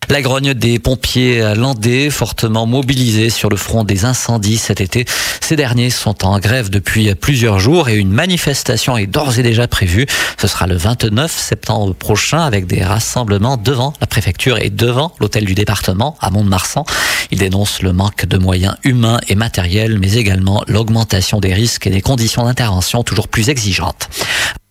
La grogne des pompiers landais, fortement mobilisés sur le front des incendies cet été. Ces derniers sont en grève depuis plusieurs jours et une manifestation est d'ores et déjà prévue. Ce sera le 29 septembre prochain avec des rassemblements devant la préfecture et devant l'hôtel du département à Mont-de-Marsan. Ils dénoncent le manque de moyens humains et matériels, mais également l'augmentation des risques et des conditions d'intervention toujours plus exigeantes.